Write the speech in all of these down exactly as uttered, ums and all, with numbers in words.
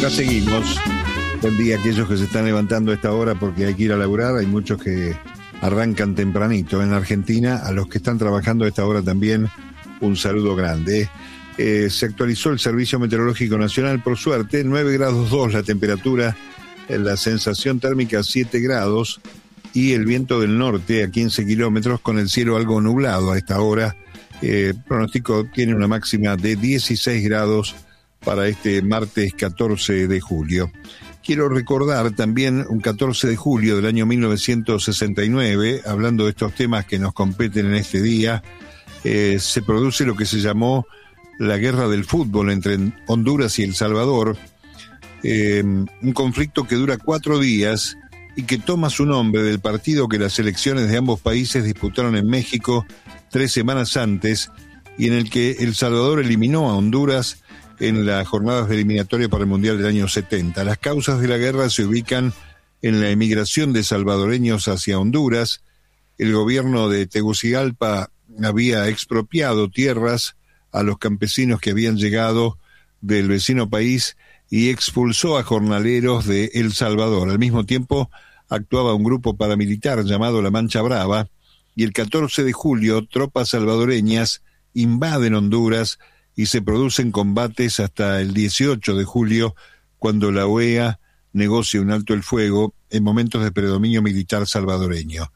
acá seguimos. Buen día a aquellos que se están levantando a esta hora porque hay que ir a laburar. Hay muchos que arrancan tempranito en la Argentina. A los que están trabajando a esta hora también un saludo grande. Eh, se actualizó el Servicio Meteorológico Nacional, por suerte, nueve grados dos la temperatura, la sensación térmica siete grados y el viento del norte a quince kilómetros con el cielo algo nublado a esta hora. Eh, pronóstico tiene una máxima de dieciséis grados para este martes catorce de julio. Quiero recordar también un catorce de julio del año mil novecientos sesenta y nueve, hablando de estos temas que nos competen en este día, eh, se produce lo que se llamó la guerra del fútbol entre Honduras y El Salvador, eh, un conflicto que dura cuatro días y que toma su nombre del partido que las selecciones de ambos países disputaron en México tres semanas antes y en el que El Salvador eliminó a Honduras en las jornadas de eliminatoria para el Mundial del año setenta. Las causas de la guerra se ubican en la emigración de salvadoreños hacia Honduras. El gobierno de Tegucigalpa había expropiado tierras a los campesinos que habían llegado del vecino país y expulsó a jornaleros de El Salvador. Al mismo tiempo actuaba un grupo paramilitar llamado La Mancha Brava y el catorce de julio tropas salvadoreñas invaden Honduras y se producen combates hasta el dieciocho de julio, cuando la O E A negocia un alto el fuego en momentos de predominio militar salvadoreño.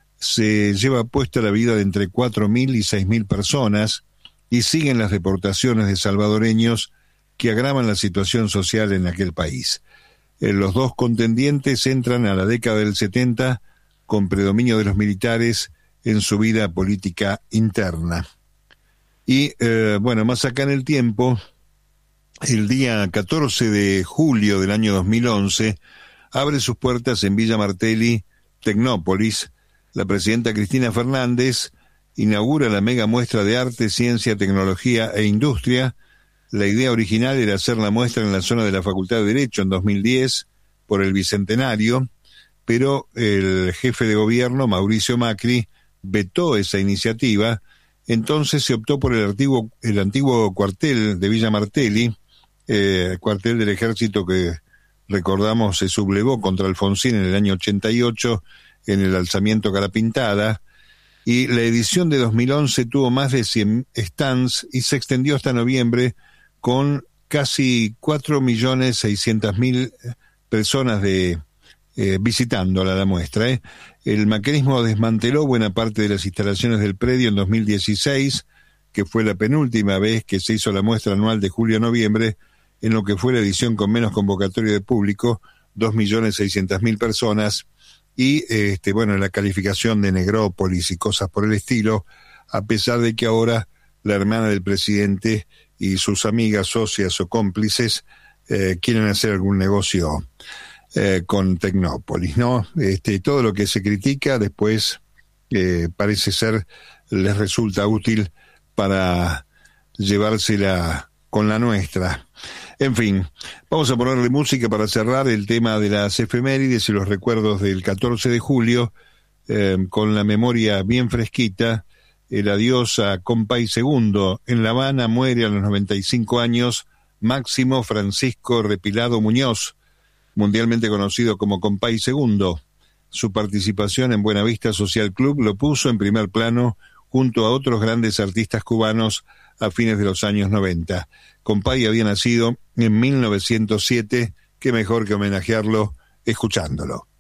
Se lleva puesta la vida de entre cuatro mil y seis mil personas y siguen las deportaciones de salvadoreños que agravan la situación social en aquel país. Eh, los dos contendientes entran a la década del setenta con predominio de los militares en su vida política interna. Y, eh, bueno, más acá en el tiempo, el día catorce de julio del año dos mil once, abre sus puertas en Villa Martelli, Tecnópolis. La presidenta Cristina Fernández inaugura la mega muestra de arte, ciencia, tecnología e industria. La idea original era hacer la muestra en la zona de la Facultad de Derecho en dos mil diez, por el Bicentenario, pero el jefe de gobierno, Mauricio Macri, vetó esa iniciativa. Entonces se optó por el antiguo, el antiguo cuartel de Villa Martelli, eh, cuartel del ejército que, recordamos, se sublevó contra Alfonsín en el año ochenta y ocho en el alzamiento Cara Pintada, y la edición de dos mil once tuvo más de cien stands y se extendió hasta noviembre con casi cuatro millones seiscientas mil personas de eh, visitándola la muestra. ¿eh? El macrismo desmanteló buena parte de las instalaciones del predio en dos mil dieciséis, que fue la penúltima vez que se hizo la muestra anual de julio a noviembre, en lo que fue la edición con menos convocatoria de público, dos millones seiscientas mil personas, y este bueno la calificación de negrópolis y cosas por el estilo, a pesar de que ahora la hermana del presidente y sus amigas, socias o cómplices eh, quieren hacer algún negocio Eh, con Tecnópolis, ¿no? Este, todo lo que se critica después eh, parece ser, les resulta útil para llevársela con la nuestra. En fin, vamos a ponerle música para cerrar el tema de las efemérides y los recuerdos del catorce de julio, eh, con la memoria bien fresquita. El adiós a Compay Segundo. En La Habana muere a los noventa y cinco años Máximo Francisco Repilado Muñoz, mundialmente conocido como Compay Segundo. Su participación en Buenavista Social Club lo puso en primer plano junto a otros grandes artistas cubanos a fines de los años noventa. Compay había nacido en mil novecientos siete, qué mejor que homenajearlo escuchándolo.